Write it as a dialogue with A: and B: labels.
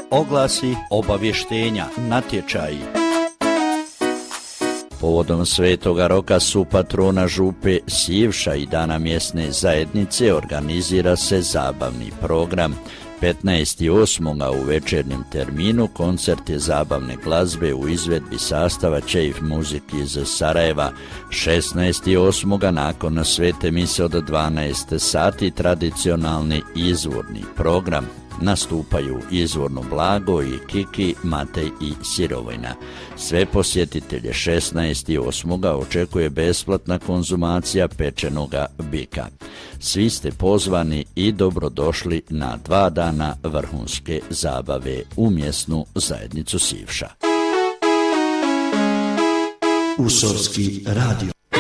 A: oglasi, obavještenja, natječaji. Povodom Svetoga Roka su patrona župe Sivša i dana mjesne zajednice organizira se zabavni program. 15.8. u večernjem terminu koncert je zabavne glazbe u izvedbi sastava Čejf Muzik iz Sarajeva. 16.8. nakon svete mise od 12 sati tradicionalni izvorni program. Nastupaju Izvorno Blago i Kiki, Matej i Sirovojna. Sve posjetitelje 16.8. očekuje besplatna konzumacija pečenoga bika. Svi ste pozvani i dobrodošli na 2 dana vrhunske zabave u mjesnu zajednicu Sivša.
B: Usovski radio.